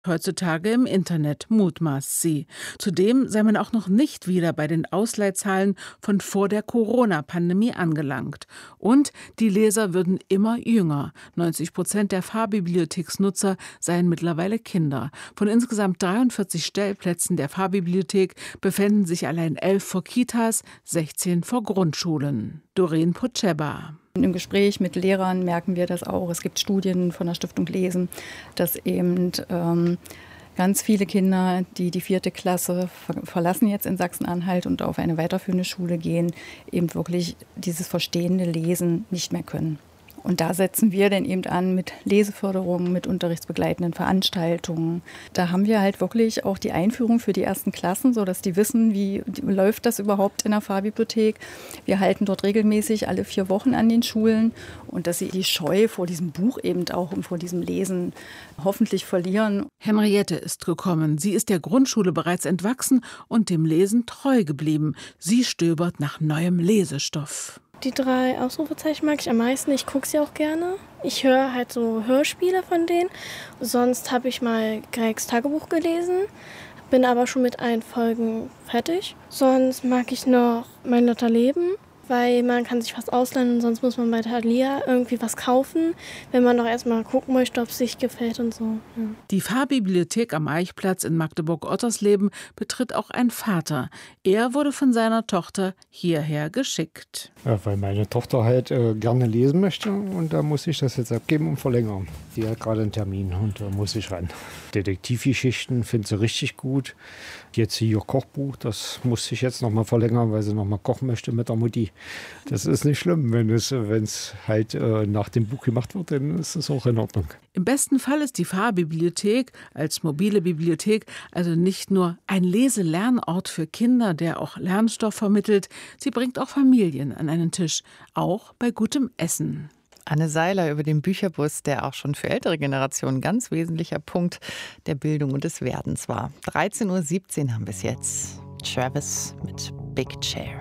Heutzutage im Internet, mutmaßt sie. Zudem sei man auch noch nicht wieder bei den Ausleihzahlen von vor der Corona-Pandemie angelangt. Und die Leser würden immer jünger. 90% der Fahrbibliotheksnutzer seien mittlerweile Kinder. Von insgesamt 43 Stellplätzen der Fahrbibliothek befänden sich allein 11 vor Kitas, 16 vor Grundschulen. Doreen Potscheba. Im Gespräch mit Lehrern merken wir das auch. Es gibt Studien von der Stiftung Lesen, dass eben ganz viele Kinder, die die 4. Klasse verlassen jetzt in Sachsen-Anhalt und auf eine weiterführende Schule gehen, eben wirklich dieses verstehende Lesen nicht mehr können. Und da setzen wir dann eben an mit Leseförderung, mit unterrichtsbegleitenden Veranstaltungen. Da haben wir halt wirklich auch die Einführung für die 1. Klassen, sodass die wissen, wie läuft das überhaupt in der Fahrbibliothek. Wir halten dort regelmäßig alle 4 Wochen an den Schulen und dass sie die Scheu vor diesem Buch eben auch und vor diesem Lesen hoffentlich verlieren. Henriette ist gekommen. Sie ist der Grundschule bereits entwachsen und dem Lesen treu geblieben. Sie stöbert nach neuem Lesestoff. Die 3 Ausrufezeichen mag ich am meisten. Ich gucke sie auch gerne. Ich höre halt so Hörspiele von denen. Sonst habe ich mal Gregs Tagebuch gelesen, bin aber schon mit 1 Folgen fertig. Sonst mag ich noch Mein Lotterleben, weil man kann sich was ausleihen und sonst muss man bei Thalia irgendwie was kaufen, wenn man doch erstmal gucken möchte, ob es sich gefällt und so. Ja. Die Fahrbibliothek am Eichplatz in Magdeburg-Ottersleben betritt auch ein Vater. Er wurde von seiner Tochter hierher geschickt. Ja, weil meine Tochter halt gerne lesen möchte und da muss ich das jetzt abgeben und verlängern. Die hat gerade einen Termin und da muss ich ran. Detektivgeschichten findet sie richtig gut. Jetzt hier Kochbuch, das musste ich jetzt nochmal verlängern, weil sie nochmal kochen möchte mit der Mutti. Das ist nicht schlimm, wenn es halt nach dem Buch gemacht wird, dann ist es auch in Ordnung. Im besten Fall ist die Fahrbibliothek als mobile Bibliothek also nicht nur ein Lese-Lernort für Kinder, der auch Lernstoff vermittelt, sie bringt auch Familien an einen Tisch, auch bei gutem Essen. Anne Seiler über den Bücherbus, der auch schon für ältere Generationen ein ganz wesentlicher Punkt der Bildung und des Werdens war. 13:17 Uhr haben wir es jetzt. Travis mit Big Chair.